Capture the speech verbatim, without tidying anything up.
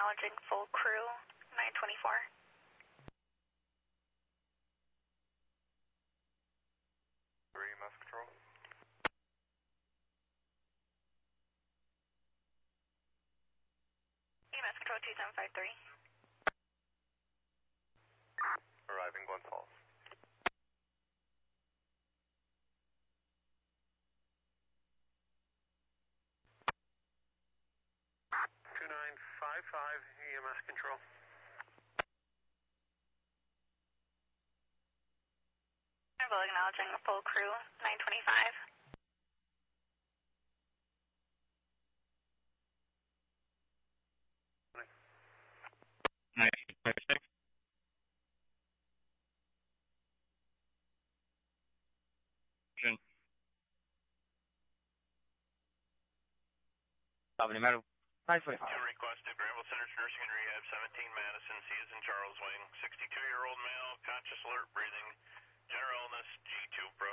Acknowledging full crew, nine twenty-four. three, Mass Control. E M S Control two seven five three. Arriving Glen Falls. two nine five five, E M S Control. Acknowledging full crew, nine twenty-five. nine five six. Company Meadow, nine forty-five. Two requested, Granville Center Nursing and Rehab, seventeen Madison, C is in Charles Wing, sixty-two-year-old male, conscious, alert, breathing, general illness, G two pro.